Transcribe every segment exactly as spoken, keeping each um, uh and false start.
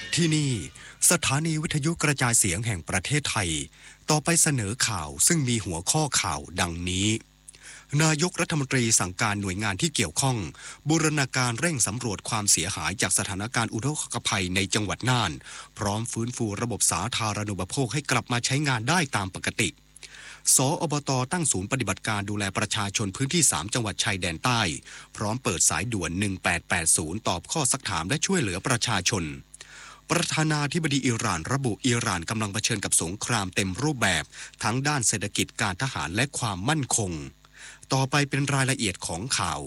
ที่นี่สถานีวิทยุกระจายเสียงแห่งประเทศไทยต่อไปเสนอข่าวซึ่งมีหัวข้อข่าวดังนี้นายกรัฐมนตรีสั่งการหน่วยงานที่เกี่ยวข้องบูรณาการเร่งสำรวจความเสียหายจากสถานการณ์อุทกภัยในจังหวัดน่านพร้อมฟื้นฟูระบบสาธารณูปโภคให้กลับมาใช้งานได้ตามปกติสอบต.ตั้งศูนย์ปฏิบัติการดูแลประชาชนพื้นที่สามจังหวัดชายแดนใต้พร้อมเปิดสายด่วนหนึ่งแปดแปดศูนย์ตอบข้อซักถามและช่วยเหลือประชาชนประธานาธิบดีอิหร่านระบุอิหร่านกำลังเผชิญกับสงครามเต็มรูปแบบทั้งด้านเศรษฐกิจการทหารและความมั่นคงต่อไปเป็นรายละเอียดของข่า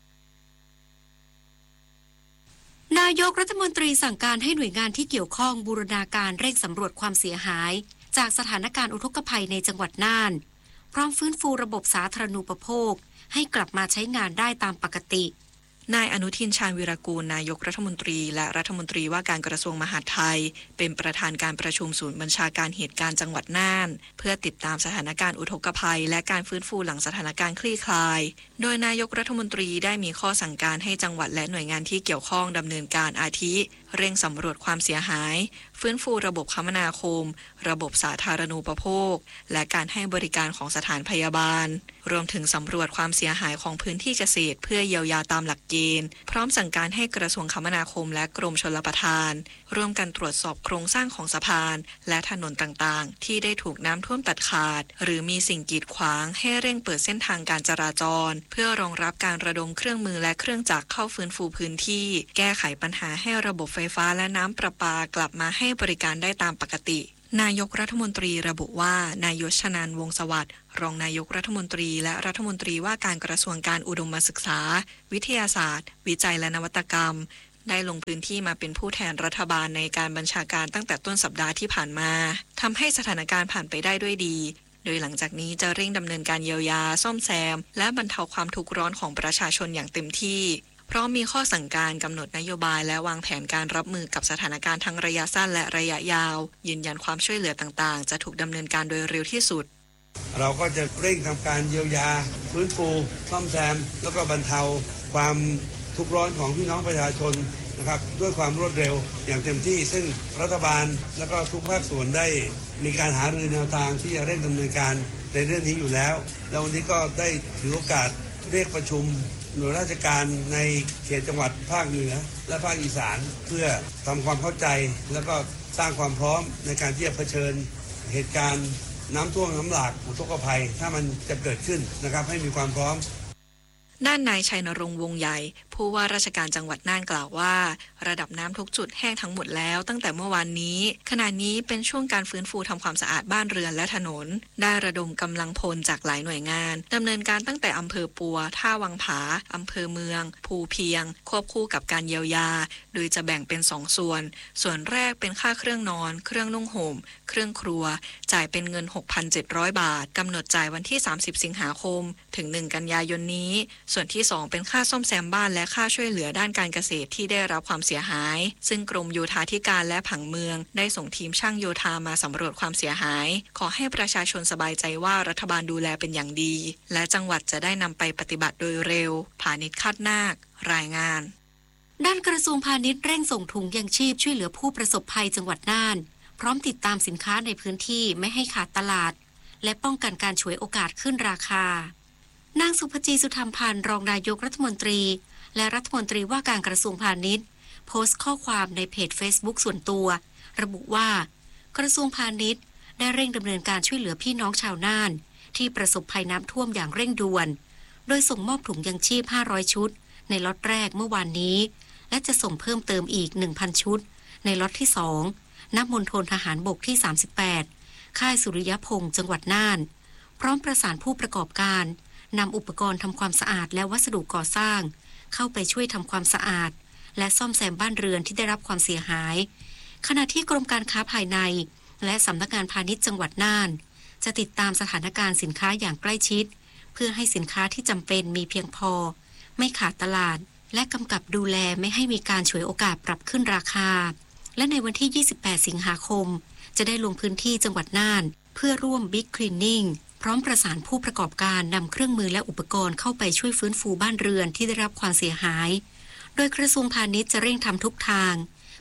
วนายกรัฐมนตรีสั่งการให้หน่วยงานที่เกี่ยวข้องบูรณาการเร่งสำรวจความเสียหายจากสถานการณ์อุทกภัยในจังหวัดน่านพร้อมฟื้นฟูระบบสาธารณูปโภคให้กลับมาใช้งานได้ตามปกตินายอนุทินชาญวีรกูลนายกรัฐมนตรีและรัฐมนตรีว่าการกระทรวงมหาดไทยเป็นประธานการประชุมศูนย์บัญชาการเหตุการณ์จังหวัดน่านเพื่อติดตามสถานการณ์อุทกภัยและการฟื้นฟูหลังสถานการณ์คลี่คลายโดยนายกรัฐมนตรีได้มีข้อสั่งการให้จังหวัดและหน่วยงานที่เกี่ยวข้องดำเนินการอาทิเร่งสำรวจความเสียหายฟื้นฟูระบบคมนาคมระบบสาธารณูปโภคและการให้บริการของสถานพยาบาลรวมถึงสำรวจความเสียหายของพื้นที่เกษตรเพื่อเยียวยาตามหลักเกณฑ์พร้อมสั่งการให้กระทรวงคมนาคมและกรมชลประทานร่วมกันตรวจสอบโครงสร้างของสะพานและถนนต่างๆที่ได้ถูกน้ำท่วมตัดขาดหรือมีสิ่งกีดขวางให้เร่งเปิดเส้นทางการจราจรเพื่อรองรับการระดมเครื่องมือและเครื่องจักรเข้าฟื้นฟูพื้นที่แก้ไขปัญหาให้ระบบไฟฟ้าและน้ำประปากลับมาให้บริการได้ตามปกตินายกรัฐมนตรีระบุว่านายชนันท์วงศ์สวัสดิ์รองนายกรัฐมนตรีและรัฐมนตรีว่าการกระทรวงการอุดมศึกษาวิทยาศาสตร์วิจัยและนวัตกรรมได้ลงพื้นที่มาเป็นผู้แทนรัฐบาลในการบัญชาการตั้งแต่ต้นสัปดาห์ที่ผ่านมาทำให้สถานการณ์ผ่านไปได้ด้วยดีโดยหลังจากนี้จะเร่งดำเนินการเยียวยาซ่อมแซมและบรรเทาความทุกข์ร้อนของประชาชนอย่างเต็มที่เพราะมีข้อสั่งการกำหนดนโยบายและวางแผนการรับมือกับสถานการณ์ทั้งระยะสั้นและระยะยาวยืนยันความช่วยเหลือต่างๆจะถูกดำเนินการโดยเร็วที่สุดเราก็จะเร่งทำการเยียวยาฟื้นฟูซ่อมแซมแล้วก็บรรเทาความทุกข์ร้อนของพี่น้องประชาชนนะครับด้วยความรวดเร็วอย่างเต็มที่ซึ่งรัฐบาลและก็ทุกภาคส่วนได้มีการหารือแนวทางที่จะเร่งดำเนินการในเรื่องนี้อยู่แล้วแล้ววันนี้ก็ได้ถือโอกาสเรียกประชุมหน่วยราชการในเขตจังหวัดภาคเหนือและภาคอีสานเพื่อทำความเข้าใจแล้วก็สร้างความพร้อมในการที่จะเผชิญเหตุการณ์น้ำท่วมน้ำหลากอุทกภัยถ้ามันจะเกิดขึ้นนะครับให้มีความพร้อมด้านนายชัยนรงค์วงใหญ่ผู้ว่าราชการจังหวัดน่านกล่าวว่าระดับน้ำทุกจุดแห้งทั้งหมดแล้วตั้งแต่เมื่อวานนี้ขณะนี้เป็นช่วงการฟื้นฟูทำความสะอาดบ้านเรือนและถนนได้ระดมกำลังพลจากหลายหน่วยงานดำเนินการตั้งแต่อำเภอปัวท่าวังผาอำเภอเมืองภูเพียงควบคู่กับการเยียวยาโดยจะแบ่งเป็นสองส่วนส่วนแรกเป็นค่าเครื่องนอนเครื่องนุ่งห่มเครื่องครัวจ่ายเป็นเงิน หกพันเจ็ดร้อย บาทกำหนดจ่ายวันที่สามสิบสิงหาคมถึงหนึ่งกันยายนนี้ส่วนที่สองเป็นค่าซ่อมแซมบ้านและค่าช่วยเหลือด้านการเกษตรที่ได้รับความเสียหายซึ่งกรมโยธาธิการและผังเมืองได้ส่งทีมช่างโยธามาสำรวจความเสียหายขอให้ประชาชนสบายใจว่ารัฐบาลดูแลเป็นอย่างดีและจังหวัดจะได้นำไปปฏิบัติโดยเร็วพาณิชย์คาดนาครายงานด้านกระทรวงพาณิชย์เร่งส่งถุงยังชีพช่วยเหลือผู้ประสบภัยจังหวัดน่านพร้อมติดตามสินค้าในพื้นที่ไม่ให้ขาดตลาดและป้องกันการฉวยโอกาสขึ้นราคานางสุภจีสุธรรมพันธ์รองนายกรัฐมนตรีและรัฐมนตรีว่าการกระทรวงพาณิชย์โพสต์ข้อความในเพจ Facebook ส่วนตัวระบุว่ากระทรวงพาณิชย์ได้เร่งดำเนินการช่วยเหลือพี่น้องชาวน่านที่ประสบภัยน้ำท่วมอย่างเร่งด่วนโดยส่งมอบถุงยังชีพห้าร้อยชุดในล็อตแรกเมื่อวานนี้และจะส่งเพิ่มเติมอีก หนึ่งพัน ชุดในล็อตที่สองณมณฑลทหารบกที่สามสิบแปดค่ายสุริยพงษ์จังหวัดน่านพร้อมประสานผู้ประกอบการนำอุปกรณ์ทำความสะอาดและวัสดุก่อสร้างเข้าไปช่วยทำความสะอาดและซ่อมแซมบ้านเรือนที่ได้รับความเสียหายขณะที่กรมการค้าภายในและสำนักงานพาณิชย์จังหวัดน่านจะติดตามสถานการณ์สินค้าอย่างใกล้ชิดเพื่อให้สินค้าที่จำเป็นมีเพียงพอไม่ขาดตลาดและกำกับดูแลไม่ให้มีการฉวยโอกาสปรับขึ้นราคาและในวันที่ยี่สิบแปดสิงหาคมจะได้ลงพื้นที่จังหวัดน่านเพื่อร่วมบิ๊กคลีนนิ่งพร้อมประสานผู้ประกอบการนำเครื่องมือและอุปกรณ์เข้าไปช่วยฟื้นฟูบ้านเรือนที่ได้รับความเสียหายโดยกระทรวงพาณิชย์จะเร่งทำทุกทาง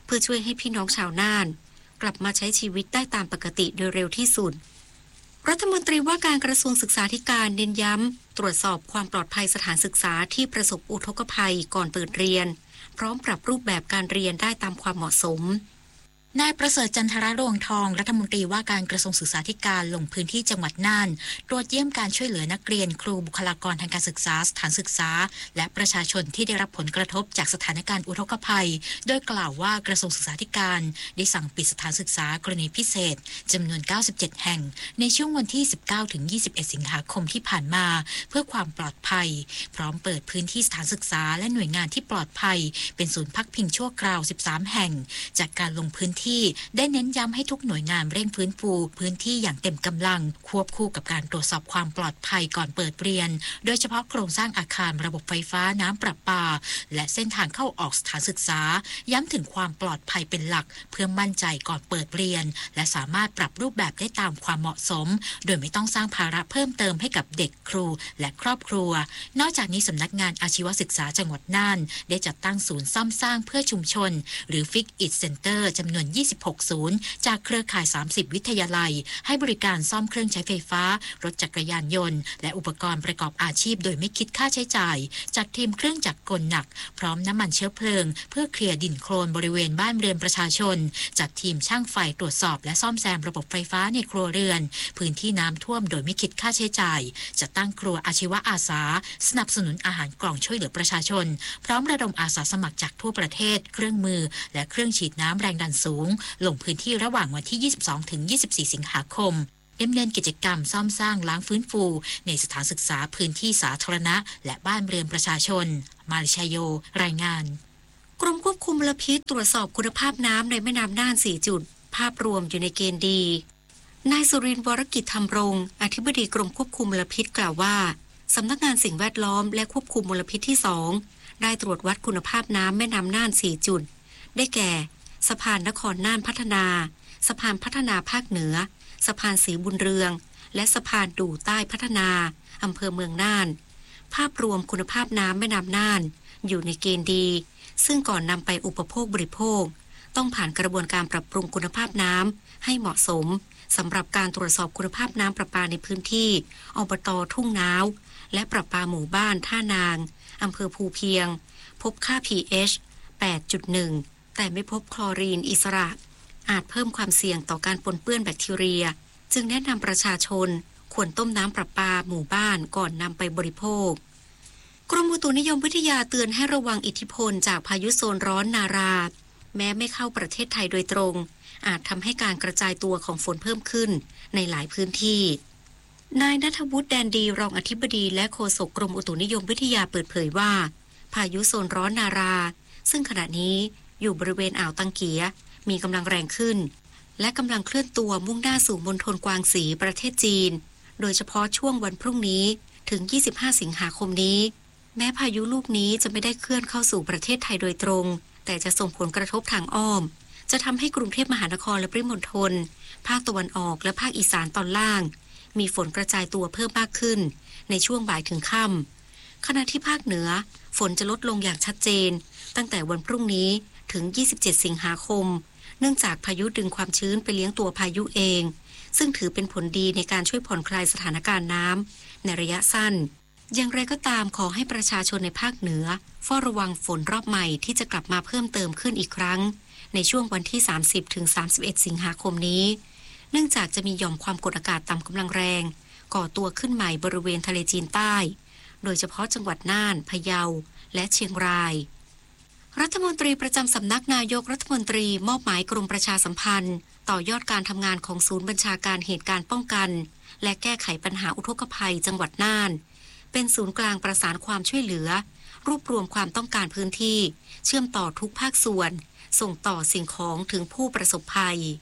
เพื่อช่วยให้พี่น้องชาวน่านกลับมาใช้ชีวิตได้ตามปกติโดยเร็วที่สุดรัฐมนตรีว่าการกระทรวงศึกษาธิการเน้นย้ำตรวจสอบความปลอดภัยสถานศึกษาที่ประสบอุทกภัยก่อนเปิดเรียนพร้อมปรับรูปแบบการเรียนได้ตามความเหมาะสมนายประเสริฐจันทรรวงทองรัฐมนตรีว่าการกระทรวงศึกษาธิการลงพื้นที่จังหวัดน่านตรวจเยี่ยมการช่วยเหลือนักเรียนครูบุคลากรทางการศึกษาสถานศึกษาและประชาชนที่ได้รับผลกระทบจากสถานการณ์อุทกภัยโดยกล่าวว่ากระทรวงศึกษาธิการได้สั่งปิดสถานศึกษากรณีพิเศษจำนวนเก้าสิบเจ็ดแห่งในช่วงวันที่ สิบเก้าถึงยี่สิบเอ็ด สิงหาคมที่ผ่านมาเพื่อความปลอดภัยพร้อมเปิดพื้นที่สถานศึกษาและหน่วยงานที่ปลอดภัยเป็นศูนย์พักพิงชั่วคราวสิบสามแห่งจากการลงพื้นที่ได้เน้นย้ำให้ทุกหน่วยงานเร่งฟื้นฟูพื้นที่อย่างเต็มกำลังควบคู่กับการตรวจสอบความปลอดภัยก่อนเปิดเรียนโดยเฉพาะโครงสร้างอาคารระบบไฟฟ้าน้ำประปาและเส้นทางเข้าออกสถานศึกษาย้ำถึงความปลอดภัยเป็นหลักเพื่อมั่นใจก่อนเปิดเรียนและสามารถปรับรูปแบบได้ตามความเหมาะสมโดยไม่ต้องสร้างภาระเพิ่มเติมให้กับเด็กครูและครอบครัวนอกจากนี้สำนักงานอาชีวศึกษาจังหวัดน่านได้จัดตั้งศูนย์ซ่อมสร้างเพื่อชุมชนหรือ Fix It Center จำนวนยี่สิบหกศูนย์จากเครือข่ายสามสิบวิทยาลัยให้บริการซ่อมเครื่องใช้ไฟฟ้ารถจักรยานยนต์และอุปกรณ์ประกอบอาชีพโดยไม่คิดค่าใช้จ่ายจัดทีมเครื่องจักรกลหนักพร้อมน้ำมันเชื้อเพลิงเพื่อเคลียร์ดินโคลนบริเวณบ้านเรือนประชาชนจัดทีมช่างไฟตรวจสอบและซ่อมแซมระบบไฟฟ้าในครัวเรือนพื้นที่น้ำท่วมโดยไม่คิดค่าใช้จ่ายจัดตั้งครัวอาชีวะอาสาสนับสนุนอาหารกล่องช่วยเหลือประชาชนพร้อมระดมอาสาสมัครจากทั่วประเทศเครื่องมือและเครื่องฉีดน้ำแรงดันสูงลงพื้นที่ระหว่างวันที่ยี่สิบสองถึงยี่สิบสี่สิงหาคมดำเนินกิจกรรมซ่อมสร้างล้างฟื้นฟูในสถานศึกษาพื้นที่สาธารณะและบ้านเรือนประชาชนมาริชโยรายงานกรมควบคุมมลพิษตรวจสอบคุณภาพน้ำในแม่น้ำน่านสี่จุดภาพรวมอยู่ในเกณฑ์ดีนายสุรินทร์วรกิจธรรมรงค์อธิบดีกรมควบคุมมลพิษกล่าวว่าสำนักงานสิ่งแวดล้อมและควบคุมมลพิษที่สองได้ตรวจวัดคุณภาพน้ำแม่น้ำน่านสี่จุดได้แก่สะพานนครน่านพัฒนาสะพานพัฒนาภาคเหนือสะพานศรีบุญเรืองและสะพานดู่ใต้พัฒนาอำเภอเมืองน่านภาพรวมคุณภาพน้ำแม่น้ำน่านอยู่ในเกณฑ์ดีซึ่งก่อนนำไปอุปโภคบริโภคต้องผ่านกระบวนการปรับปรุงคุณภาพน้ำให้เหมาะสมสำหรับการตรวจสอบคุณภาพน้ำประปาในพื้นที่อบต.ทุ่งน้าวและประปาหมู่บ้านท่านางอำเภอภูเพียงพบค่า พี เอช แปดจุดหนึ่ง แต่ไม่พบคลอรีนอิสระอาจเพิ่มความเสี่ยงต่อการปนเปื้อนแบคทีเรียจึงแนะนำประชาชนควรต้มน้ำประปาหมู่บ้านก่อนนำไปบริโภคกรมอุตุนิยมวิทยาเตือนให้ระวังอิทธิพลจากพายุโซนร้อนนาราแม้ไม่เข้าประเทศไทยโดยตรงอาจทำให้การกระจายตัวของฝนเพิ่มขึ้นในหลายพื้นที่นายณัฐวุฒิแดนดีรองอธิบดีและโฆษกกรมอุตุนิยมวิทยาเปิดเผยว่าพายุโซนร้อนนาราซึ่งขณะนี้อยู่บริเวณอ่าวตังเกียมีกำลังแรงขึ้นและกำลังเคลื่อนตัวมุ่งหน้าสู่มณฑลกวางสีประเทศจีนโดยเฉพาะช่วงวันพรุ่งนี้ถึงยี่สิบห้าสิงหาคมนี้แม้พายุลูกนี้จะไม่ได้เคลื่อนเข้าสู่ประเทศไทยโดยตรงแต่จะส่งผลกระทบทางอ้อมจะทำให้กรุงเทพมหานครและปริมณฑลภาคตะวันออกและภาคอีสานตอนล่างมีฝนกระจายตัวเพิ่มมากขึ้นในช่วงบ่ายถึงค่ำขณะที่ภาคเหนือฝนจะลดลงอย่างชัดเจนตั้งแต่วันพรุ่งนี้ถึงยี่สิบเจ็ดสิงหาคมเนื่องจากพายุดึงความชื้นไปเลี้ยงตัวพายุเองซึ่งถือเป็นผลดีในการช่วยผ่อนคลายสถานการณ์น้ำในระยะสั้นอย่างไรก็ตามขอให้ประชาชนในภาคเหนือเฝ้าระวังฝนรอบใหม่ที่จะกลับมาเพิ่มเติมขึ้นอีกครั้งในช่วงวันที่สามสิบถึงสามสิบเอ็ดสิงหาคมนี้เนื่องจากจะมีหย่อมความกดอากาศต่ำกำลังแรงก่อตัวขึ้นใหม่บริเวณทะเลจีนใต้โดยเฉพาะจังหวัดน่านพะเยาและเชียงรายรัฐมนตรีประจำสำนักนายกรัฐมนตรีมอบหมายกรมประชาสัมพันธ์ต่อยอดการทำงานของศูนย์บัญชาการเหตุการณ์ป้องกันและแก้ไขปัญหาอุทกภัยจังหวัดน่านเป็นศูนย์กลางประสานความช่วยเหลือรวบรวมความต้องการพื้นที่เชื่อมต่อทุกภาคส่วนส่งต่อสิ่งของถึงผู้ประสบภัย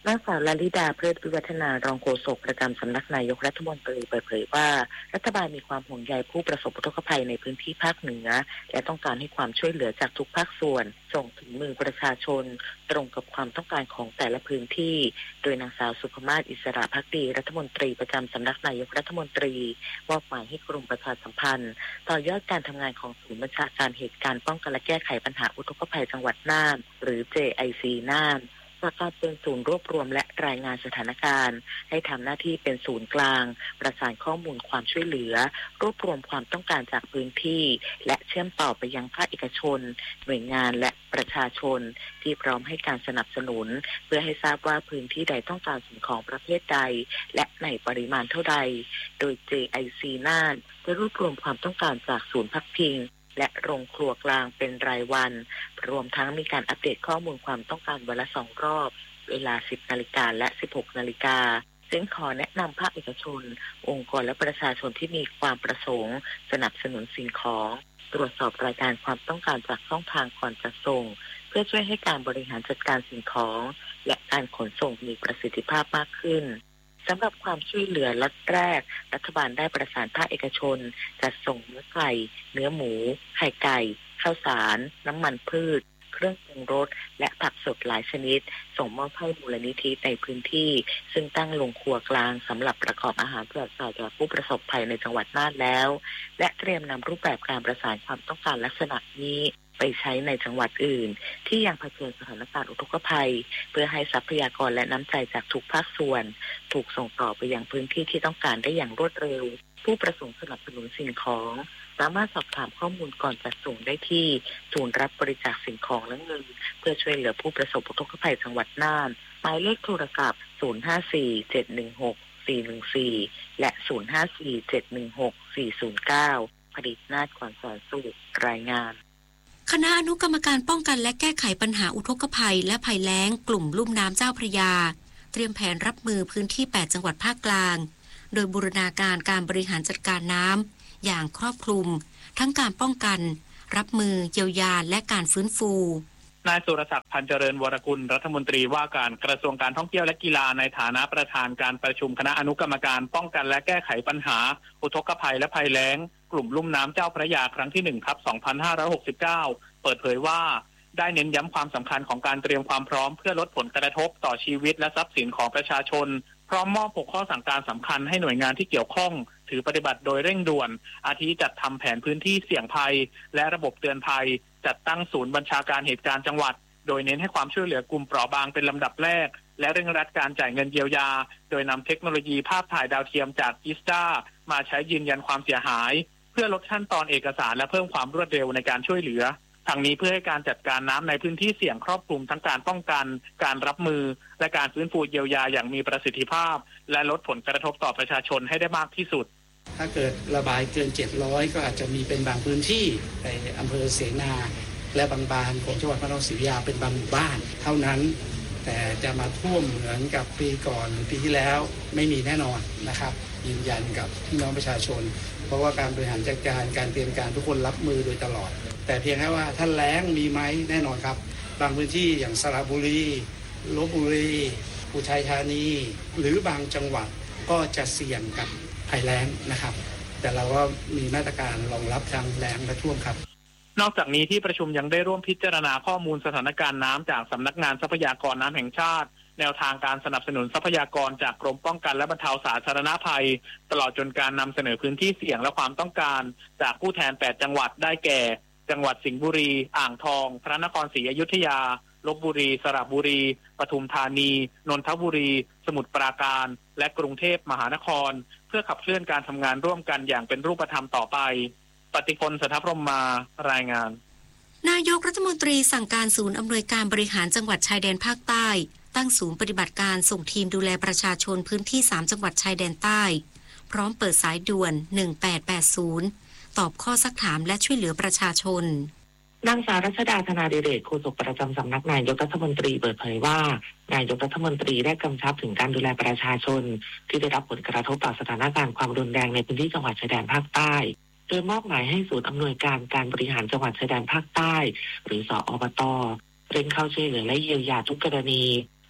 นางสาวลลิดาเพลิดวิวัฒนารองโฆษกประจำสำนักนายกรัฐมนตรีเปิดเผยว่ารัฐบาลมีความห่วงใยผู้ประสบอุทกภัยในพื้นที่ภาคเหนือและต้องการให้ความช่วยเหลือจากทุกภาคส่วนส่งถึงมือประชาชนตรงกับความต้องการของแต่ละพื้นที่โดยนางสาวสุภมาศอิสระภักดีรัฐมนตรีประจำสำนักนายกรัฐมนตรีมอบหมายให้กรมประชาสัมพันธ์ต่อยอดการทำงานของศูนย์บัญชาการเหตุการณ์ป้องกันและแก้ไขปัญหาอุทกภัยจังหวัดน่านหรือ เจ ไอ ซี น่านจากการเป็นศูนย์รวบรวมและรายงานสถานการณ์ให้ทำหน้าที่เป็นศูนย์กลางประสานข้อมูลความช่วยเหลือรวบรวมความต้องการจากพื้นที่และเชื่อมต่อไปยังภาคเอกชนหน่วยงานและประชาชนที่พร้อมให้การสนับสนุนเพื่อให้ทราบว่าพื้นที่ใดต้องการสิ่งของประเภทใดและในปริมาณเท่าใดโดย เจ ไอ ซี น่านจะรวบรวมความต้องการจากศูนย์พักพิงและโรงครัวกลางเป็นรายวันรวมทั้งมีการอัปเดตข้อมูลความต้องการวันละสองรอบเวลา สิบนาฬิกาและ สิบหกนาฬิกาซึ่งขอแนะนำภาคเอกชนองค์กรและประชาชนที่มีความประสงค์สนับสนุนสิ่งของตรวจสอบรายการความต้องการจากช่องทางก่อนจัดส่งเพื่อช่วยให้การบริหารจัดการสิ่งของและการขนส่งมีประสิทธิภาพมากขึ้นสำหรับความช่วยเหลือล็อตแรกรัฐบาลได้ประสานภาคเอกชนจัดส่งเนื้อไก่เนื้อหมูไข่ไก่ข้าวสารน้ำมันพืชเครื่องปรุงรสและผักสดหลายชนิดส่งมอบให้มูลนิธิในพื้นที่ซึ่งตั้งโรงครัวกลางสำหรับประกอบอาหารแจกจ่ายแก่ผู้ประสบภัยในจังหวัดน่านแล้วและเตรียมนำรูปแบบการประสานความต้องการลักษณะนี้ไปใช้ในจังหวัดอื่นที่ยังเผชิญสถานการณ์อุทกภัยเพื่อให้ทรัพยากรและน้ำใจจากทุกภาคส่วนถูกส่งต่อไปยังพื้นที่ที่ต้องการได้อย่างรวดเร็วผู้ประสงค์สนับสนุนสิ่งของสามารถสอบถามข้อมูลก่อนจัดส่งได้ที่ศูนย์รับบริจาคสิ่งของและเงินเพื่อช่วยเหลือผู้ประสบอุทกภัยจังหวัดน่านหมายเลขโทรศัพท์ศูนย์ ห้า สี่ เจ็ด หนึ่ง หก สี่ หนึ่ง สี่และศูนย์ ห้า สี่ เจ็ด หนึ่ง หก สี่ ศูนย์ เก้าผลิตนาฏขวัญแสนสุขรายงานคณะอนุกรรมการป้องกันและแก้ไขปัญหาอุทกภัยและภัยแล้งกลุ่มลุ่มน้ำเจ้าพระยาเตรียมแผนรับมือพื้นที่แปดจังหวัดภาคกลางโดยบูรณาการการบริหารจัดการน้ำอย่างครอบคลุมทั้งการป้องกันรับมือเยียวยาและการฟื้นฟูนายสุรศักดิ์พันเจริญวรกุลรัฐมนตรีว่าการกระทรวงการท่องเที่ยวและกีฬาในฐานะประธานการประชุมคณะอนุกรรมการป้องกันและแก้ไขปัญหาอุทกภัยและภัยแล้งกลุ่มลุ่มน้ำเจ้าพระยาครั้งที่หนึ่งทับสองพันห้าร้อยหกสิบเก้าเปิดเผยว่าได้เน้นย้ำความสำคัญของการเตรียมความพร้อมเพื่อลดผลกระทบต่อชีวิตและทรัพย์สินของประชาชนพร้อมมอบหกข้อสั่งการสำคัญให้หน่วยงานที่เกี่ยวข้องถือปฏิบัติโดยเร่งด่วนอาทิจัดทำแผนพื้นที่เสี่ยงภัยและระบบเตือนภัยจัดตั้งศูนย์บัญชาการเหตุการณ์จังหวัดโดยเน้นให้ความช่วยเหลือกลุ่มเปราะบางเป็นลำดับแรกและเร่งรัดการจ่ายเงินเยียวยาโดยนำเทคโนโลยีภาพถ่ายดาวเทียมจากอิสตามาใช้ยืนยันความเสียหายเพื่อลดขั้นตอนเอกสารและเพิ่มความรวดเร็วในการช่วยเหลือทั้งนี้เพื่อให้การจัดการน้ำในพื้นที่เสี่ยงครอบคลุมทั้งการป้องกันการรับมือและการฟื้นฟูเยียวยาอย่างมีประสิทธิภาพและลดผลกระทบต่อประชาชนให้ได้มากที่สุดถ้าเกิดระบายเกินเจ็ดร้อยก็อาจจะมีเป็นบางพื้นที่ในอำเภอเสนาและบางบานของจังหวัดพระนครศรีอยุธยาเป็นบางหมู่บ้านเท่านั้นแต่จะมาท่วมเหมือนกับปีก่อนหรือปีที่แล้วไม่มีแน่นอนนะครับยืนยันกับพี่น้องประชาชนเพราะว่าการบริหารจัดการการเตรียมการทุกคนรับมือโดยตลอดแต่เพียงแค่ว่าถ้าแล้งมีไหมแน่นอนครับบางพื้นที่อย่างสระบุรีลพบุรีอุทัยธานีหรือบางจังหวัดก็จะเสี่ยงกับภัยแล้งนะครับแต่เราก็มีมาตรการรองรับทางแล้งและท่วมครับนอกจากนี้ที่ประชุมยังได้ร่วมพิจารณาข้อมูลสถานการณ์น้ำจากสำนักงานทรัพยากรน้ำแห่งชาติแนวทางการสนับสนุนทรัพยากรจากกรมป้องกันและบรรเทาสาธารณภัยตลอดจนการนำเสนอพื้นที่เสี่ยงและความต้องการจากผู้แทนแปดจังหวัดได้แก่จังหวัดสิงห์บุรีอ่างทองพระนครศรีอยุธยาลพบุรีสระบุรีปทุมธานีนนทบุรีสมุทรปราการและกรุงเทพมหานครเพื่อขับเคลื่อนการทำงานร่วมกันอย่างเป็นรูปธรรมต่อไปปฏิพลสัทธพรหมมารายงานนายกรัฐมนตรีสั่งการศูนย์อำนวยการบริหารจังหวัดชายแดนภาคใต้ตั้งศูนย์ปฏิบัติการส่งทีมดูแลประชาชนพื้นที่สามจังหวัดชายแดนใต้พร้อมเปิดสายด่วนหนึ่งแปดแปดศูนย์ตอบข้อซักถามและช่วยเหลือประชาชนนางสาวรัชดาธนาดิเรกโฆษกประจำสำนักนายกรัฐมนตรีเปิดเผยว่านายกรัฐมนตรีได้กำชับถึงการดูแลประชาชนที่ได้รับผลกระทบต่อสถานการณ์ความรุนแรงในพื้นที่จังหวัดชายแดนภาคใต้โดยมอบหมายให้ศูนย์อำนวยการการบริหารจังหวัดชายแดนภาคใต้หรือสอบต.เร่งเข้าช่วยเหลือและเยียวยาทุกกรณี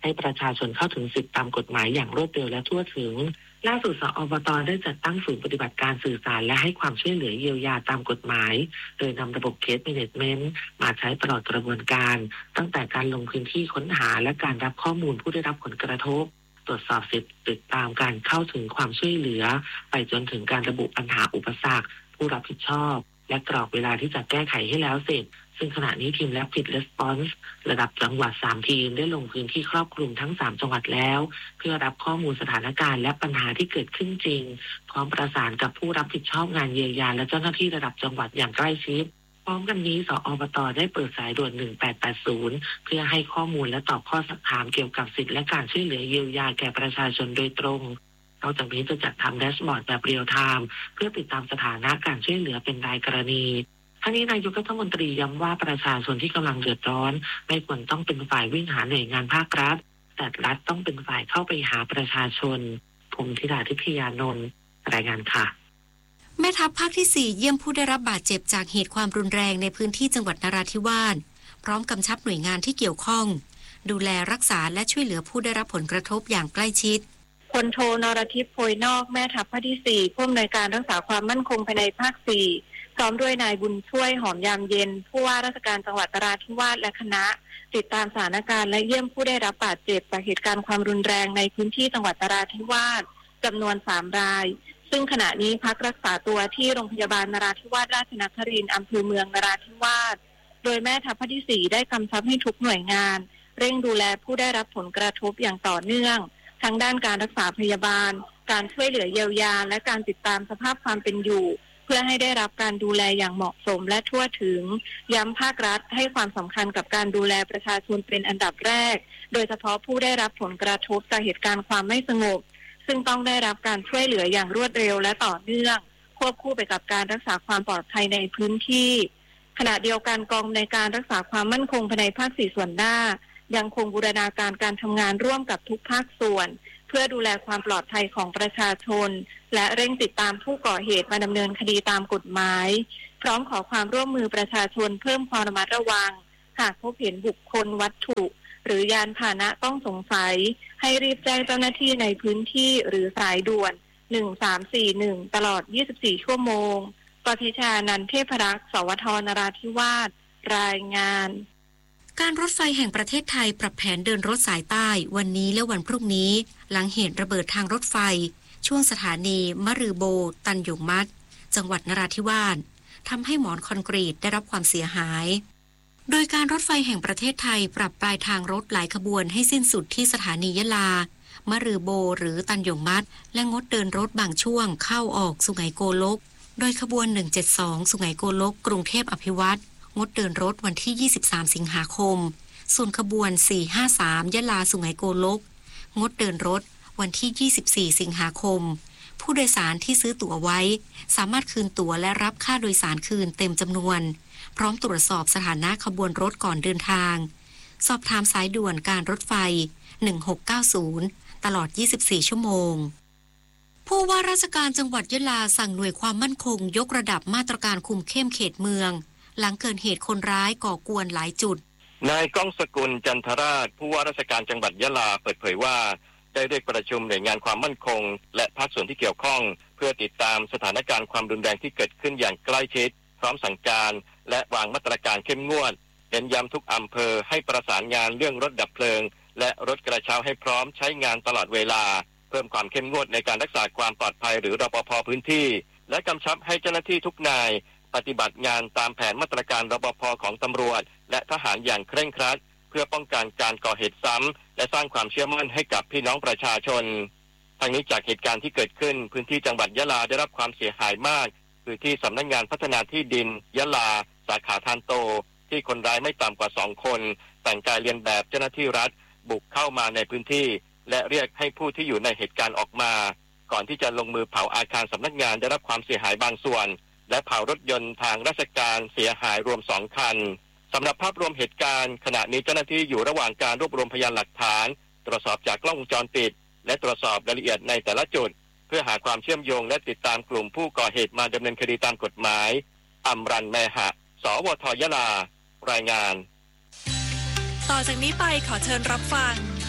ให้ประชาชนเข้าถึงสิทธิตามกฎหมายอย่างรวดเร็วและทั่วถึงล่าสุดสอบต.ได้จัดตั้งศูนย์ปฏิบัติการสื่อสารและให้ความช่วยเหลือเยียวยาตามกฎหมายโดยนำระบบเคสแมเนจเมนต์มาใช้ตลอดกระบวนการตั้งแต่การลงพื้นที่ค้นหาและการรับข้อมูลผู้ได้รับผลกระทบตรวจสอบสิทธิติดตามการเข้าถึงความช่วยเหลือไปจนถึงการระบุปัญหาอุปสรรคผู้รับผิดชอบและกรอบเวลาที่จะแก้ไขให้แล้วเสร็จซึ่งขณะนี้ทีม Rapid Response ระดับจังหวัดสามทีมได้ลงพื้นที่ครอบคลุมทั้งสามจังหวัดแล้วเพื่อรับข้อมูลสถานการณ์และปัญหาที่เกิดขึ้นจริงพร้อมประสานกับผู้รับผิดชอบงานเยียวยาและเจ้าหน้าที่ระดับจังหวัดอย่างใกล้ชิดพร้อมกันนี้สอบต.ได้เปิดสายด่วนหนึ่งแปดแปดศูนย์เพื่อให้ข้อมูลและตอบข้อสักถามเกี่ยวกับสิทธิและการช่วยเหลือเยียวยาแก่ประชาชนโดยตรงนอกจากนี้จะจัดทำแดชบอร์ดแบบเรียลไทม์เพื่อติดตามสถานะการช่วยเหลือเป็นรายกรณีทั้งนี้นายกรัฐมนตรีย้ำว่าประชาชนที่กำลังเดือดร้อนไม่ควรต้องเป็นฝ่ายวิ่งหาหน่วยงานภาครัฐแต่รัฐต้องเป็นฝ่ายเข้าไปหาประชาชนผมธิดาทิพยานนท์รายงานค่ะแม่ทัพภาคที่สี่เยี่ยมผู้ได้รับบาดเจ็บจากเหตุความรุนแรงในพื้นที่จังหวัดนราธิวาสพร้อมกำชับหน่วยงานที่เกี่ยวข้องดูแลรักษาและช่วยเหลือผู้ได้รับผลกระทบอย่างใกล้ชิดพลโทนรทิพย์โพยนอกแม่ทัพภาคที่สี่ผู้อำนวยการรักษาความมั่นคงภายในภาคสี่พร้อมด้วยนายบุญช่วยหอมยามเย็นผู้ว่าราชการจังหวัดนราธิวาสและคณะติดตามสถานการณ์และเยี่ยมผู้ได้รับบาดเจ็บจากเหตุการณ์ความรุนแรงในพื้นที่จังหวัดนราธิวาสจำนวนสามรายซึ่งขณะนี้พักรักษาตัวที่โรงพยาบาลนราธิวาสราชนครินทร์อำเภอเมืองนราธิวาสโดยแม่ทัพภาคที่สี่ได้กำชับให้ทุกหน่วยงานเร่งดูแลผู้ได้รับผลกระทบอย่างต่อเนื่องทั้งด้านการรักษาพยาบาลการช่วยเหลือเยียวยาและการติดตามสภาพความเป็นอยู่เพื่อให้ได้รับการดูแลอย่างเหมาะสมและทั่วถึงย้ำภาครัฐให้ความสำคัญกับการดูแลประชาชนเป็นอันดับแรกโดยเฉพาะผู้ได้รับผลกระทบจากเหตุการณ์ความไม่สงบซึ่งต้องได้รับการช่วยเหลืออย่างรวดเร็วและต่อเนื่องควบคู่ไปกับการรักษาความปลอดภัยในพื้นที่ขณะเดียวกันกองในการรักษาความมั่นคงภายในภาคสี่ส่วนหน้ายังคงบูรณาการการทำงานร่วมกับทุกภาคส่วนเพื่อดูแลความปลอดภัยของประชาชนและเร่งติดตามผู้ก่อเหตุมาดำเนินคดีตามกฎหมายพร้อมขอความร่วมมือประชาชนเพิ่มความระมัดระวังหากพบเห็นบุคคลวัตถุหรือยานพาหนะต้องสงสัยให้รีบแจ้งเจ้าหน้าที่ในพื้นที่หรือสายด่วนหนึ่งสามสี่หนึ่งตลอดยี่สิบสี่ชั่วโมงปพิชานันท์เทพรักษ์สวทนราธิวาสรายงานการรถไฟแห่งประเทศไทยปรับแผนเดินรถสายใต้วันนี้และวันพรุ่งนี้หลังเหตุระเบิดทางรถไฟช่วงสถานีมะรือโบตันหยงมัดจังหวัดนราธิวาสทำให้หมอนคอนกรีตได้รับความเสียหายโดยการรถไฟแห่งประเทศไทยปรับปลายทางรถหลายขบวนให้สิ้นสุดที่สถานียะลามะรือโบหรือตันหยงมัดและงดเดินรถบางช่วงเข้าออกสุไหงโกลกโดยขบวนหนึ่งเจ็ดสองสุไหงโกลกกรุงเทพอภิวัตรงดเดินรถวันที่ยี่สิบสามสิงหาคมส่วนขบวนสี่ห้าสามยะลาสุไหงโกลกงดเดินรถวันที่ยี่สิบสี่สิงหาคมผู้โดยสารที่ซื้อตั๋วไว้สามารถคืนตั๋วและรับค่าโดยสารคืนเต็มจำนวนพร้อมตรวจสอบสถานะขบวนรถก่อนเดินทางสอบถามสายด่วนการรถไฟหนึ่งหกเก้าศูนย์ตลอดยี่สิบสี่ชั่วโมงผู้ว่าราชการจังหวัดยะลาสั่งหน่วยความมั่นคงยกระดับมาตรการคุมเข้มเขตเมืองหลังเกิดเหตุคนร้ายก่อกวนหลายจุดนายก้องสกุลจันทราชผู้ว่าราชการจังหวัดยะลาเปิดเผยว่าได้เรียกประชุมหน่วยงานความมั่นคงและภาคส่วนที่เกี่ยวข้องเพื่อติดตามสถานการณ์ความรุนแรงที่เกิดขึ้นอย่างใกล้ชิดพร้อมสั่งการและวางมาตรการเข้มงวดเน้นย้ำทุกอำเภอให้ประสานงานเรื่องรถดับเพลิงและรถกระเช้าให้พร้อมใช้งานตลอดเวลาเพิ่มความเข้มงวดในการรักษาความปลอดภัยหรือรปภ.พื้นที่และกำชับให้เจ้าหน้าที่ทุกนายปฏิบัติงานตามแผนมาตรการรปภ.ของตำรวจและทหารอย่างเคร่งครัดเพื่อป้องกันการก่อเหตุซ้ำและสร้างความเชื่อมั่นให้กับพี่น้องประชาชนทั้งนี้จากเหตุการณ์ที่เกิดขึ้นพื้นที่จังหวัดยะลาได้รับความเสียหายมากคือที่สำนักงานพัฒนาที่ดินยะลาสาขาทานโตที่คนร้ายไม่ต่ำกว่าสองคนแต่งกายเลียนแบบเจ้าหน้าที่รัฐบุกเข้ามาในพื้นที่และเรียกให้ผู้ที่อยู่ในเหตุการณ์ออกมาก่อนที่จะลงมือเผาอาคารสำนักงานได้รับความเสียหายบางส่วนและเผารถยนต์ทางราชการเสียหายรวมสองคันสำหรับภาพรวมเหตุการณ์ขณะนี้เจ้าหน้าที่อยู่ระหว่างการรวบรวมพยานหลักฐานตรวจสอบจากกล้องวงจรปิดและตรวจสอบรายละเอียดในแต่ละจุดเพื่อหาความเชื่อมโยงและติดตามกลุ่มผู้ก่อเหตุมาดำเนินคดีตามกฎหมายอำรันแมหะสวทยะลารายงานต่อจากนี้ไปขอเชิญรับฟัง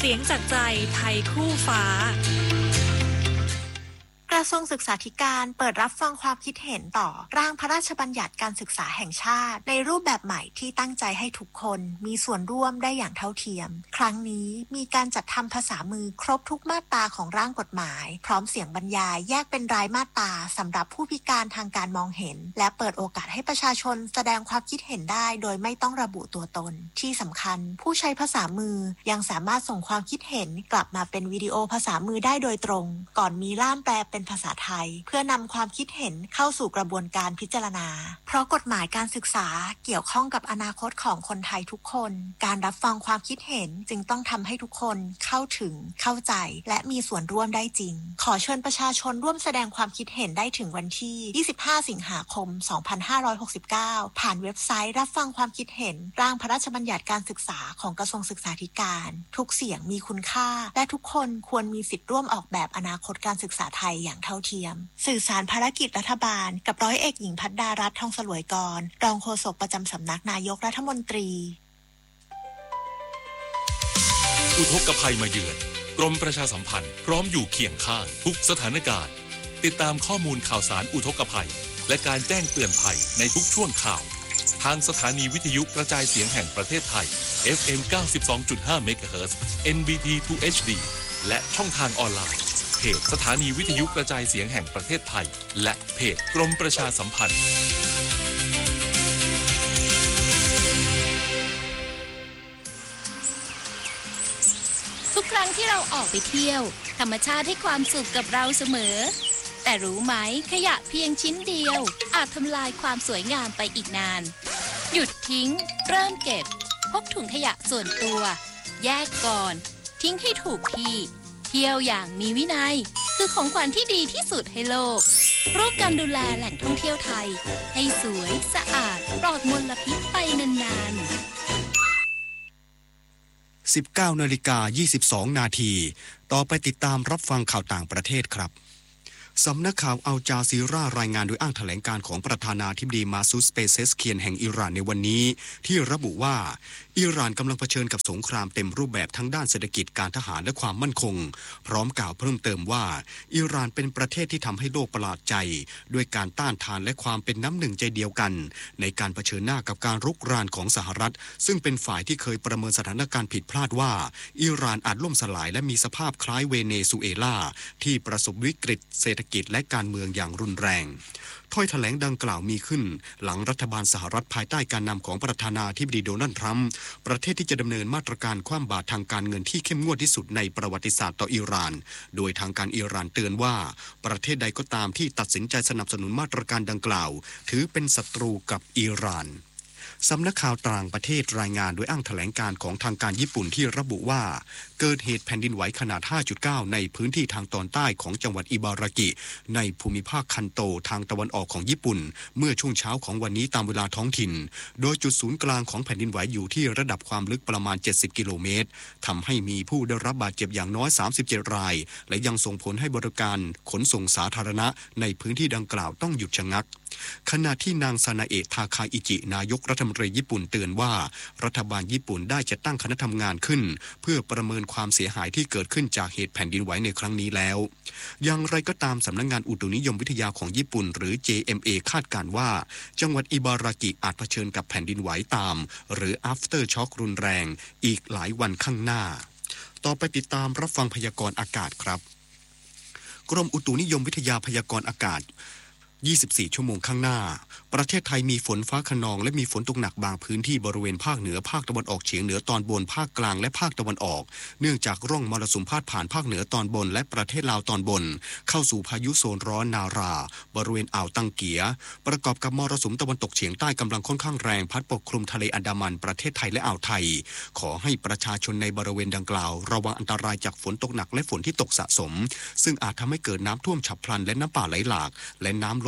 สียงจากใจไทยคู่ฟ้ากระทรวงศึกษาธิการเปิดรับฟังความคิดเห็นต่อร่างพระราชบัญญัติการศึกษาแห่งชาติในรูปแบบใหม่ที่ตั้งใจให้ทุกคนมีส่วนร่วมได้อย่างเท่าเทียมครั้งนี้มีการจัดทำภาษามือครบทุกมาตราของร่างกฎหมายพร้อมเสียงบรรยายแยกเป็นรายมาตราสำหรับผู้พิการทางการมองเห็นและเปิดโอกาสให้ประชาชนแสดงความคิดเห็นได้โดยไม่ต้องระบุตัวตนที่สำคัญผู้ใช้ภาษามือยังสามารถส่งความคิดเห็นกลับมาเป็นวิดีโอภาษามือได้โดยตรงก่อนมีล่ามแปลเป็นภาษาไทยเพื่อนำความคิดเห็นเข้าสู่กระบวนการพิจารณาเพราะกฎหมายการศึกษาเกี่ยวข้องกับอนาคตของคนไทยทุกคนการรับฟังความคิดเห็นจึงต้องทำให้ทุกคนเข้าถึงเข้าใจและมีส่วนร่วมได้จริงขอเชิญประชาชนร่วมแสดงความคิดเห็นได้ถึงวันที่ยี่สิบห้าสิงหาคมสองพันห้าร้อยหกสิบเก้าผ่านเว็บไซต์รับฟังความคิดเห็นร่างพระราชบัญญัติการศึกษาของกระทรวงศึกษาธิการทุกเสียงมีคุณค่าและทุกคนควรมีสิทธิ์ร่วมออกแบบอนาคตการศึกษาไทยอย่างเท่าเทียมสื่อสารภารกิจรัฐบาลกับร้อยเอกหญิงพัฒดารัตน์ทองสลวยกรรองโฆษกประจำสำนักนายกรัฐมนตรีอุทกภัยมาเยือนกรมประชาสัมพันธ์พร้อมอยู่เคียงข้างทุกสถานการณ์ติดตามข้อมูลข่าวสารอุทกภัยและการแจ้งเตือนภัยในทุกช่วงข่าวทางสถานีวิทยุกระจายเสียงแห่งประเทศไทย เอฟ เอ็ม เก้าสิบสองจุดห้า เมกะเฮิรตซ์ เอ็น บี ที ทู เอช ดี และช่องทางออนไลน์เพจสถานีวิทยุกระจายเสียงแห่งประเทศไทยและเพจกรมประชาสัมพันธ์ทุกครั้งที่เราออกไปเที่ยวธรรมชาติให้ความสุขกับเราเสมอแต่รู้ไหมขยะเพียงชิ้นเดียวอาจทำลายความสวยงามไปอีกนานหยุดทิ้งเริ่มเก็บพกถุงขยะส่วนตัวแยกก่อนทิ้งให้ถูกที่เที่ยวอย่างมีวินัยคือของขวัญที่ดีที่สุดให้โลกร่วมกันดูแลแหล่งท่องเที่ยวไทยให้สวยสะอาดปลอดมลพิษไปนานๆสิบเก้านาฬิกายี่สิบสองนาทีต่อไปติดตามรับฟังข่าวต่างประเทศครับสำนักข่าวอัลจาซีรารายงานโดยอ้างแถลงการของประธานาธิบดีมาซูด เปเซสเคียนแห่งอิหร่านในวันนี้ที่ระบุว่าอิหร่านกำลังเผชิญกับสงครามเต็มรูปแบบทั้งด้านเศรษฐกิจการทหารและความมั่นคงพร้อมกล่าวเพิ่มเติมว่าอิหร่านเป็นประเทศที่ทำให้โลกประหลาดใจด้วยการต้านทานและความเป็นน้ำหนึ่งใจเดียวกันในการเผชิญหน้ากับการรุกรานของสหรัฐซึ่งเป็นฝ่ายที่เคยประเมินสถานการณ์ผิดพลาดว่าอิหร่านอาจล่มสลายและมีสภาพคล้ายเวเนซุเอลาที่ประสบวิกฤตเศรษฐกิจและการเมืองอย่างรุนแรงถ้อยแถลงดังกล่าวมีขึ้นหลังรัฐบาลสหรัฐภายใต้การนำของประธานาธิบดีโดนัลด์ทรัมป์ประเทศที่จะดำเนินมาตรการคว่ำบาตรทางการเงินที่เข้มงวดที่สุดในประวัติศาสตร์ต่ออิหร่านโดยทางการอิหร่านเตือนว่าประเทศใดก็ตามที่ตัดสินใจสนับสนุนมาตรการดังกล่าวถือเป็นศัตรูกับอิหร่านสำนักข่าวต่างประเทศรายงานโดยอ้างแถลงการของทางการญี่ปุ่นที่ระบุว่าเกิดเหตุแผ่นดินไหวขนาด ห้าจุดเก้า ในพื้นที่ทางตอนใต้ของจังหวัดอิบารากิในภูมิภาคคันโตทางตะวันออกของญี่ปุ่นเมื่อช่วงเช้าของวันนี้ตามเวลาท้องถิ่นโดยจุดศูนย์กลางของแผ่นดินไหวอยู่ที่ระดับความลึกประมาณเจ็ดสิบกิโลเมตรทำให้มีผู้ได้รับบาดเจ็บอย่างน้อยสามสิบเจ็ดรายและยังส่งผลให้บริการขนส่งสาธารณะในพื้นที่ดังกล่าวต้องหยุดชะงักขณะที่นางซานาเอะทาคาอิจินายกรัฐมนตรีญี่ปุ่นเตือนว่ารัฐบาลญี่ปุ่นได้จัดตั้งคณะทำงานขึ้นเพื่อประเมินความเสียหายที่เกิดขึ้นจากเหตุแผ่นดินไหวในครั้งนี้แล้วอย่างไรก็ตามสำนักงานอุตุนิยมวิทยาของญี่ปุ่นหรือ เจ เอ็ม เอ คาดการณ์ว่าจังหวัดอิบารากิอาจเผชิญกับแผ่นดินไหวตามหรือ after shock รุนแรงอีกหลายวันข้างหน้าต่อไปติดตามรับฟังพยากรณ์อากาศครับกรมอุตุนิยมวิทยาพยากรณ์อากาศยี่สิบสี่ชั่วโมงข้างหน้าประเทศไทยมีฝนฟ้าคะนองและมีฝนตกหนักบางพื้นที่บริเวณภาคเหนือภาคตะวันออกเฉียงเหนือตอนบนภาคกลางและภาคตะวันออกเนื่องจากร่องมรสุมพาดผ่านภาคเหนือตอนบนและประเทศลาวตอนบนเข้าสู่พายุโซนร้อนนาราบริเวณอ่าวตังเกียประกอบกับมรสุมตะวันตกเฉียงใต้กำลังค่อนข้างแรงพัดปกคลุมทะเลอันดามันประเทศไทยและอ่าวไทยขอให้ประชาชนในบริเวณดังกล่าวระวังอันตรายจากฝนตกหนักและฝนที่ตกสะสมซึ่งอาจทำให้เกิดน้ำท่วมฉับพลันและน้ำป่าไหลหลากและน้ำล้น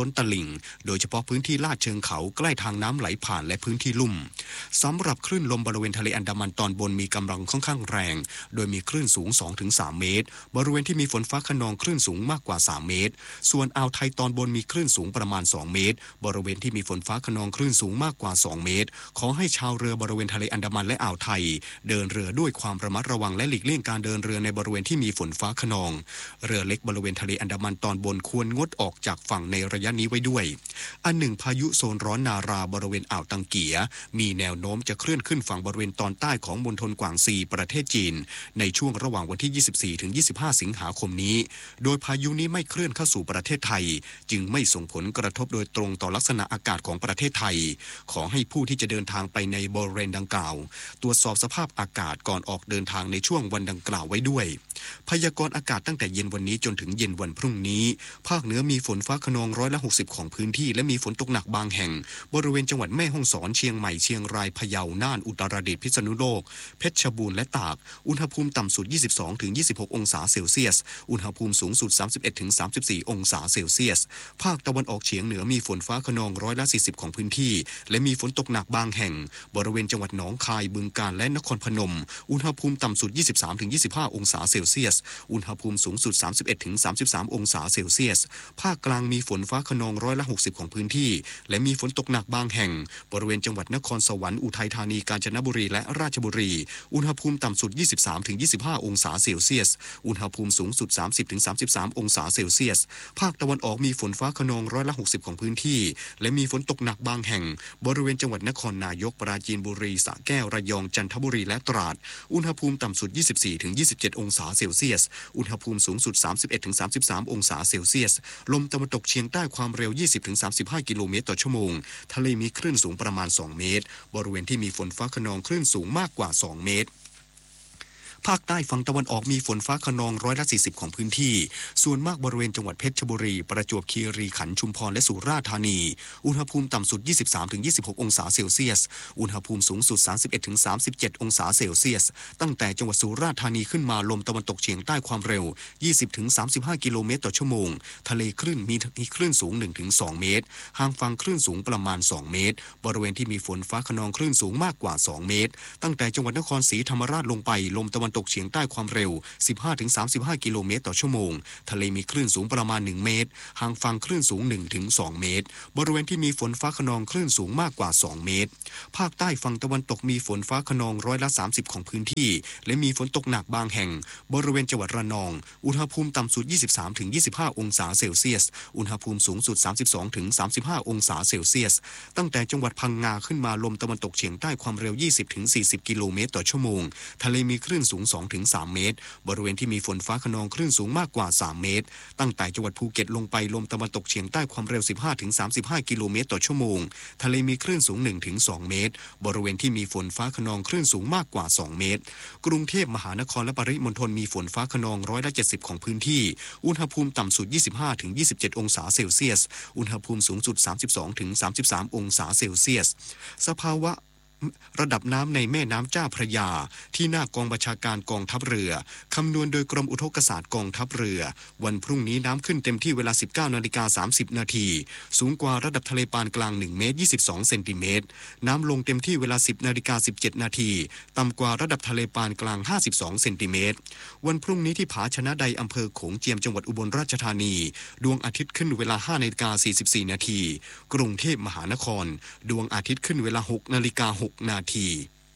ล้นตลิ่งโดยเฉพาะพื้นที่ลาดเชิงเขาใกล้ทางน้ำไหลผ่านและพื้นที่ลุ่มสำหรับคลื่นลมบริเวณทะเลอันดามันตอนบนมีกำลังค่อนข้างแรงโดยมีคลื่นสูง สองถึงสาม เมตรบริเวณที่มีฝนฟ้าคะนองคลื่นสูงมากกว่าสามเมตรส่วนอ่าวไทยตอนบนมีคลื่นสูงประมาณสองเมตรบริเวณที่มีฝนฟ้าคะนองคลื่นสูงมากกว่าสองเมตรขอให้ชาวเรือบริเวณทะเลอันดามันและอ่าวไทยเดินเรือด้วยความระมัดระวังและหลีกเลี่ยงการเดินเรือในบริเวณที่มีฝนฟ้าคะนองเรือเล็กบริเวณทะเลอันดามันตอนบนควรงดออกจากฝั่งในระยะนี้ไว้ด้วยอันหนึ่งพายุโซนร้อนนาราบริเวณอ่าวตังเกียมีแนวโน้มจะเคลื่อนขึ้นฝั่งบริเวณตอนใต้ของมณฑลกวางซีประเทศจีนในช่วงระหว่างวันที่ยี่สิบสี่ถึงยี่สิบห้าสิงหาคมนี้โดยพายุนี้ไม่เคลื่อนเข้าสู่ประเทศไทยจึงไม่ส่งผลกระทบโดยตรงต่อลักษณะอากาศของประเทศไทยขอให้ผู้ที่จะเดินทางไปในบริเวณดังกล่าวตรวจสอบสภาพอากาศก่อนออกเดินทางในช่วงวันดังกล่าวไว้ด้วยพยากรณ์อากาศตั้งแต่เย็นวันนี้จนถึงเย็นวันพรุ่งนี้ภาคเหนือมีฝนฟ้าคะนองร้อยละหกสิบของพื้นที่และมีฝนตกหนักบางแห่งบริเวณจังหวัดแม่ฮ่องสอนเชียงใหม่เชียงรายพะเยาน่านอุตรดิตถ์พิษณุโลกเพชรบูรณ์และตากอุณหภูมิต่ำสุด ยี่สิบสองถึงยี่สิบหก องศาเซลเซียสอุณหภูมิสูงสุด สามสิบเอ็ดถึงสามสิบสี่ องศาเซลเซียสภาคตะวันออกเฉียงเหนือมีฝนฟ้าคะนองร้อยละสี่สิบของพื้นที่และมีฝนตกหนักบางแห่งบริเวณจังหวัดหนองคายบึงกาฬและนครพนมอุณหภูมิต่ำสุด ยี่สิบสามถึงยี่สิบห้า องศาเซลเซียสอุณหภูมิสูงสุด สามสิบเอ็ดถึงสามสิบสาม องศาเซลเซียสภาคกลางมีฝนฟ้าคะนองร้อยละหกสิบของพื้นที่และมีฝนตกหนักบางแห่งบริเวณจังหวัดนครสวรรค์อุทัยธานีกาญจนบุรีและราชบุรีอุณหภูมิต่ำสุด ยี่สิบสามถึงยี่สิบห้า องศาเซลเซียสอุณหภูมิสูงสุด สามสิบถึงสามสิบสาม องศาเซลเซียสภาคตะวันออกมีฝนฟ้าคะนองร้อยละหกสิบของพื้นที่และมีฝนตกหนักบางแห่งบริเวณจังหวัดนครนายกปราจีนบุรีสระแก้วระยองจันทบุรีและตราดอุณหภูมิต่ำสุด ยี่สิบสี่ถึงยี่สิบเจ็ด องศาเซลเซียสอุณหภูมิสูงสุด สามสิบเอ็ดถึงสามสิบสาม องศาเซลเซียสลมตะวันตกเฉียงใต้ความเร็ว ยี่สิบถึงสามสิบห้า กิโลเมตรต่อชั่วโมงทะเลมีคลื่นสูงประมาณสองเมตรบริเวณที่มีฝนฟ้าคะนองคลื่นสูงมากกว่าสองเมตรภาคใต้ฝั่งตะวันออกมีฝนฟ้าคะนองร้อยละสี่สิบของพื้นที่ส่วนมากบริเวณจังหวัดเพชรบุรีประจวบคีรีขันธ์ชุมพรและสุราษฎร์ธานีอุณหภูมิต่ำสุด ยี่สิบสามถึงยี่สิบหก องศาเซลเซียสอุณหภูมิสูงสุด สามสิบเอ็ดถึงสามสิบเจ็ด องศาเซลเซียสตั้งแต่จังหวัดสุราษฎร์ธานีขึ้นมาลมตะวันตกเฉียงใต้ความเร็ว ยี่สิบถึงสามสิบห้า กิโลเมตรต่อชั่วโมงทะเลคลื่นมีคลื่นสูง หนึ่งถึงสอง เมตรห่างฝั่งคลื่นสูงประมาณสองเมตรบริเวณที่มีฝนฟ้าคะนองคลื่นสูงมากกว่าสองเมตรตั้งแต่จังหวัดนครศรีธรรมราชลงไปลมตะวันตกเฉียงใต้ความเร็ว สิบห้าถึงสามสิบห้า กิโลเมตรต่อชั่วโมงทะเลมีคลื่นสูงประมาณหนึ่งเมตรห่างฝั่งคลื่นสูง หนึ่งถึงสอง เมตรบริเวณที่มีฝนฟ้าคะนองคลื่นสูงมากกว่าสองเมตรภาคใต้ฝั่งตะวันตกมีฝนฟ้าคะนองร้อยละสามสิบของพื้นที่และมีฝนตกหนักบางแห่งบริเวณจังหวัดระนองอุณหภูมิต่ำสุด ยี่สิบสามถึงยี่สิบห้า องศาเซลเซียสอุณหภูมิสูงสุด สามสิบสองถึงสามสิบห้า องศาเซลเซียสตั้งแต่จังหวัดพังงาขึ้นมาลมตะวันตกเฉียงใต้ความเร็ว ยี่สิบถึงสี่สิบ กิโลเมตรต่อชั่วโมงทะเลมีคลื่นสูง สองถึงสาม เมตรบริเวณที่มีฝนฟ้าคะนองคลื่นสูงมากกว่าสามเมตรตั้งแต่จังหวัดภูเก็ตลงไปลมตะวันตกเฉียงใต้ความเร็ว สิบห้าถึงสามสิบห้า กิโลเมตรต่อชั่วโมงทะเลมีคลื่นสูง หนึ่งถึงสอง เมตรบริเวณที่มีฝนฟ้าคะนองคลื่นสูงมากกว่าสองเมตรกรุงเทพมหานครและปริมณฑลมีฝนฟ้าคะนองร้อยละเจ็ดสิบของพื้นที่อุณหภูมิต่ำสุด ยี่สิบห้าถึงยี่สิบเจ็ด องศาเซลเซียสอุณหภูมิสูงสุด สามสิบสองถึงสามสิบสาม องศาเซลเซียสสภาวะระดับน้ำในแม่น้ำเจ้าพระยาที่หน้ากองบัญชาการกองทัพเรือคำนวณโดยกรมอุทกศาสตร์กองทัพเรือวันพรุ่งนี้น้ำขึ้นเต็มที่เวลา สิบเก้านาฬิกาสามสิบนาทีสูงกว่าระดับทะเลปานกลางหนึ่งเมตรยี่สิบสองเซนติเมตรน้ำลงเต็มที่เวลา สิบนาฬิกาสิบเจ็ดนาทีต่ำกว่าระดับทะเลปานกลางห้าสิบสองเซนติเมตรวันพรุ่งนี้ที่ผาชนะใดอำเภอโขงเจียมจังหวัดอุบลราชธานีดวงอาทิตย์ขึ้นเวลา ห้านาฬิกาสี่สิบสี่นาทีกรุงเทพมหานครดวงอาทิตย์ขึ้นเวลา หกนาฬิกาหกนาที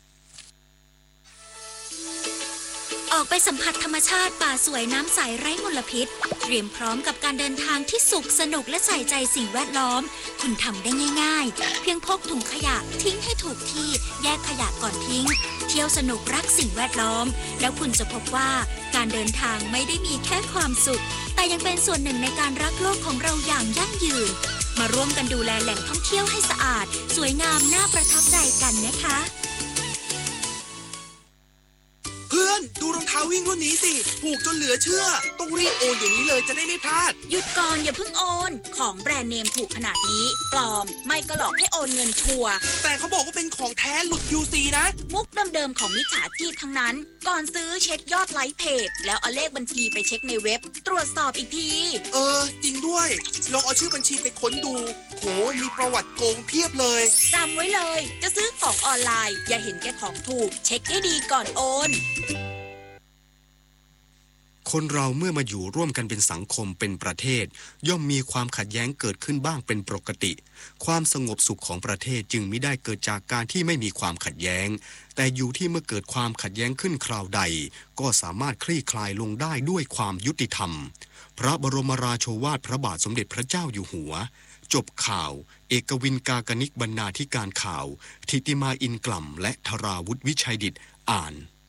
ออกไปสัมผัสธรรมชาติป่าสวยน้ำใสไร้มลพิษเตรียมพร้อมกับการเดินทางที่สุขสนุกและใส่ใจสิ่งแวดล้อมคุณทำได้ง่ายๆเพียงพกถุงขยะทิ้งให้ถูกที่แยกขยะก่อนทิ้งเที่ยวสนุกรักสิ่งแวดล้อมแล้วคุณจะพบว่าการเดินทางไม่ได้มีแค่ความสุขแต่ยังเป็นส่วนหนึ่งในการรักโลกของเราอย่างยั่งยืนมาร่วมกันดูแลแหล่งท่องเที่ยวให้สะอาดสวยงามน่าประทับใจกันนะคะเพื่อนดูรองเท้าวิ่งรุ่นนี้สิผูกจนเหลือเชื่อต้องรีบโอนเดี๋ยวนี้เลยจะได้ไม่พลาดหยุดก่อนอย่าเพิ่งโอนของแบรนด์เนมถูกขนาดนี้ปลอมไม่ก็หลอกให้โอนเงินชัวร์แต่เขาบอกว่าเป็นของแท้หลุด ยู ซี นะมุกเดิมๆของมิจฉาชีพทั้งนั้นก่อนซื้อเช็คยอดไลค์เพจแล้วเอาเลขบัญชีไปเช็คในเว็บตรวจสอบอีกทีเออจริงด้วยลองเอาชื่อบัญชีไปค้นดูโหมีประวัติโกงเพียบเลยจำไว้เลยจะซื้อของออนไลน์อย่าเห็นแก่ของถูกเช็คให้ดีก่อนโอนคนเราเมื่อมาอยู่ร่วมกันเป็นสังคมเป็นประเทศย่อมมีความขัดแย้งเกิดขึ้นบ้างเป็นปกติความสงบสุขของประเทศจึงมิได้เกิดจากการที่ไม่มีความขัดแย้งแต่อยู่ที่เมื่อเกิดความขัดแย้งขึ้นคราวใดก็สามารถคลี่คลายลงได้ด้วยความยุติธรรมพระบรมราโชวาทพระบาทสมเด็จพระเจ้าอยู่หัวจบข่าวเอกวินกากนิกบรรณาธิการข่าวทิติมาอินกล่ำและธราวุฒิวิชัยดิษฐ์อ่าน